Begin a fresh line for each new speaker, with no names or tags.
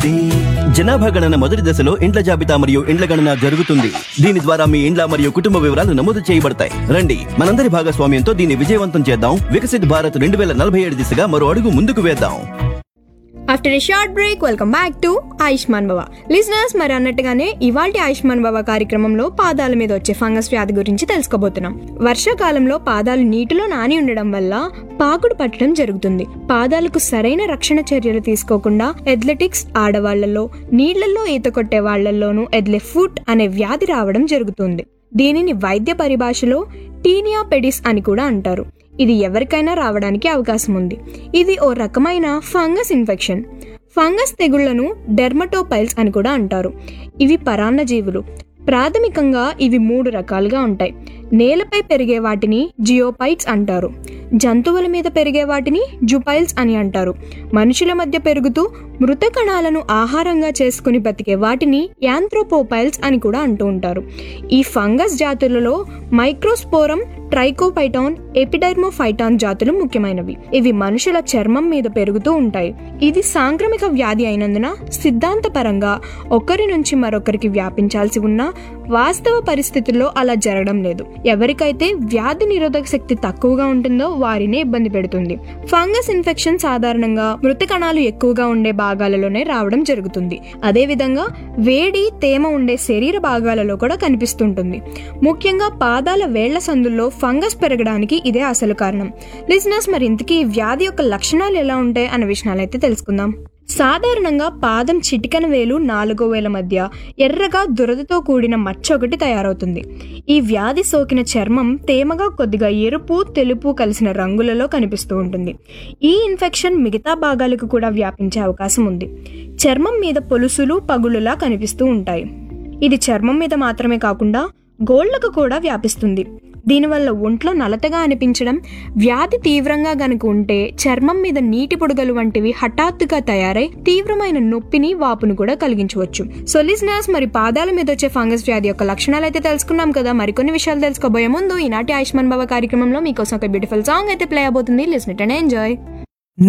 జనాభా గణన మొదటి దశలో ఇండ్ల జాబితా మరియు ఇండ్ల గణన జరుగుతుంది. దీని ద్వారా మీ ఇండ్ల మరియు కుటుంబ వివరాలు నమోదు చేయబడతాయి. రండి, మనందరి భాగస్వామ్యంతో దీన్ని విజయవంతం చేద్దాం. వికసిత్ భారత్ 2047 దిశగా మరో అడుగు ముందుకు వేద్దాం.
After A short break, welcome back to Ayushman భవ. లిజనర్స్, మరి అన్నట్టుగానే ఇవాల్టి ఆయుష్మాన్ భవ కార్యక్రమంలో పాదాల మీద వచ్చే ఫంగస్ వ్యాధి గురించి తెలుసుకోబోతున్నాం. వర్షాకాలంలో పాదాలు నీటిలో నాని ఉండడం వల్ల పాకుడు పట్టడం జరుగుతుంది. పాదాలకు సరైన రక్షణ చర్యలు తీసుకోకుండా అథ్లెటిక్స్ ఆడవాళ్లలో, నీళ్లలో ఈత కొట్టే వాళ్లలోనూ ఎడ్లె ఫుట్ అనే వ్యాధి రావడం జరుగుతుంది. దీనిని వైద్య పరిభాషలో టీనియా పెడిస్ అని కూడా అంటారు. ఇది ఎవరికైనా రావడానికి అవకాశం ఉంది. ఇది ఓ రకమైన ఫంగస్ ఇన్ఫెక్షన్. ఫంగస్ తెగుళ్లను డెర్మటోపైల్స్ అని కూడా అంటారు. ఇవి పరాన్నజీవులు. ప్రాథమికంగా ఇవి 3 రకాలుగా ఉంటాయి. నేలపై పెరిగే వాటిని జియోపైట్స్ అంటారు. జంతువుల మీద పెరిగే వాటిని జుపైల్స్ అని అంటారు. మనుషుల మధ్య పెరుగుతూ మృత కణాలను ఆహారంగా చేసుకుని బతికే వాటిని యాంథ్రోపోపైల్స్ అని కూడా అంటూ ఉంటారు. ఈ ఫంగస్ జాతులలో మైక్రోస్పోరం, ట్రైకోపైటాన్, ఎపిడర్మోఫైటాన్ జాతులు ముఖ్యమైనవి. ఇవి మనుషుల చర్మం మీద పెరుగుతూ ఉంటాయి. ఇది సాంక్రమిక వ్యాధి అయినందున సిద్ధాంతపరంగా ఒకరి నుంచి మరొకరికి వ్యాపించాల్సి ఉన్నా వాస్తవ పరిస్థితుల్లో అలా జరగడం లేదు. ఎవరికైతే వ్యాధి నిరోధక శక్తి తక్కువగా ఉంటుందో వారినే ఇబ్బంది పెడుతుంది. ఫంగస్ ఇన్ఫెక్షన్ సాధారణంగా మృత కణాలు ఎక్కువగా ఉండే భాగాలలోనే రావడం జరుగుతుంది. అదేవిధంగా వేడి, తేమ ఉండే శరీర భాగాలలో కూడా కనిపిస్తుంటుంది. ముఖ్యంగా పాదాల వేళ్ల సందుల్లో ఫంగస్ పెరగడానికి ఇదే అసలు కారణం. లిజనర్స్, మరి ఇంతకీ ఈ వ్యాధి యొక్క లక్షణాలు ఎలా ఉంటాయి అన్న విషయాలు అయితే తెలుసుకుందాం. సాధారణంగా పాదం చిటికెన వేలు 4వ వేల మధ్య ఎర్రగా దురదతో కూడిన మచ్చ ఒకటి తయారవుతుంది. ఈ వ్యాధి సోకిన చర్మం తేమగా కొద్దిగా ఎరుపు, తెలుపు కలిసిన రంగులలో కనిపిస్తూ ఉంటుంది. ఈ ఇన్ఫెక్షన్ మిగతా భాగాలకు కూడా వ్యాపించే అవకాశం ఉంది. చర్మం మీద పొలుసులు, పగులులా కనిపిస్తూ ఉంటాయి. ఇది చర్మం మీద మాత్రమే కాకుండా గోళ్లకు కూడా వ్యాపిస్తుంది. దీనివల్ల ఒంట్లో నలతగా అనిపించడం, వ్యాధి తీవ్రంగా గనుక ఉంటే చర్మం మీద నీటి పొడుగలు వంటివి హఠాత్తుగా తయారై తీవ్రమైన నొప్పిని, వాపును కూడా కలిగించవచ్చు. సో లిజనర్స్, మరి పాదాల మీద వచ్చే ఫంగస్ వ్యాధి యొక్క లక్షణాలు అయితే తెలుసుకున్నాం కదా. మరికొన్ని విషయాలు తెలుసుకోబోయే ముందు ఈనాటి ఆయుష్మాన్ భవ కార్యక్రమంలో మీకోసం ఒక బ్యూటిఫుల్ సాంగ్ అయితే ప్లే అవబోతుంది. Listen it and enjoy.